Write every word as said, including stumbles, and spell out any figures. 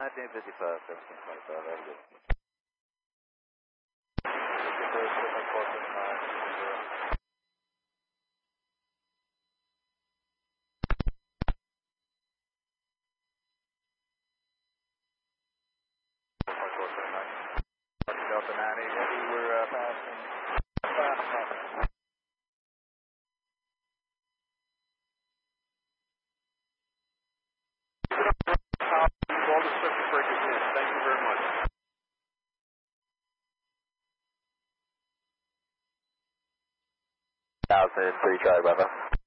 nineteen fifty-five, seventeen twenty-five, have a good one. Delta nine eight Heavy, we're uh, passing five. All the circuit breakers in. Thank you very much. one thousand three, Charlie Bravo.